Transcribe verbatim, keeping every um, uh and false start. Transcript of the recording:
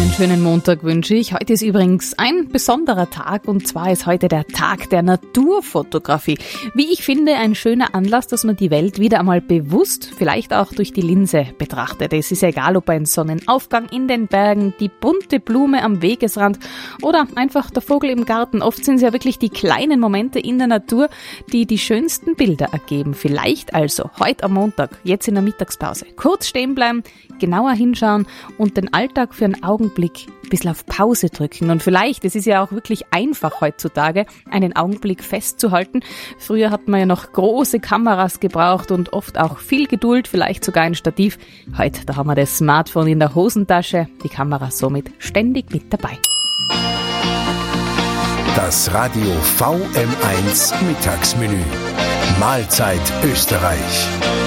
Einen schönen Montag wünsche ich. Heute ist übrigens ein besonderer Tag und zwar ist heute der Tag der Naturfotografie. Wie ich finde, ein schöner Anlass, dass man die Welt wieder einmal bewusst, vielleicht auch durch die Linse betrachtet. Es ist egal, ob ein Sonnenaufgang in den Bergen, die bunte Blume am Wegesrand oder einfach der Vogel im Garten. Oft sind es ja wirklich die kleinen Momente in der Natur, die die schönsten Bilder ergeben. Vielleicht also heute am Montag, jetzt in der Mittagspause, kurz stehen bleiben, genauer hinschauen und den Alltag für einen Augenblick ein bisschen auf Pause drücken. Und vielleicht, es ist ja auch wirklich einfach heutzutage, einen Augenblick festzuhalten. Früher hat man ja noch große Kameras gebraucht und oft auch viel Geduld, vielleicht sogar ein Stativ. Heute, da haben wir das Smartphone in der Hosentasche, die Kamera somit ständig mit dabei. Das Radio V M eins Mittagsmenü. Mahlzeit Österreich.